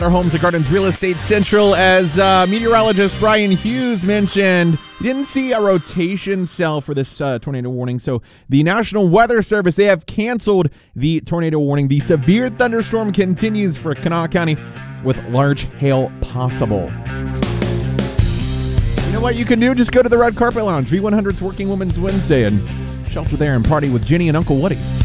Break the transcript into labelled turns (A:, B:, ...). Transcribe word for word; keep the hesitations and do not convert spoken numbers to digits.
A: Our Homes and Gardens Real Estate Central, as uh, meteorologist Brian Hughes mentioned, he didn't see a rotation cell for this uh, tornado warning. So the National Weather Service, they have canceled the tornado warning. The severe thunderstorm continues for Kanawha County with large hail possible. You know what you can do? Just go to the Red Carpet Lounge, V one hundred's Working Women's Wednesday, and shelter there and party with Jenny and Uncle Woody.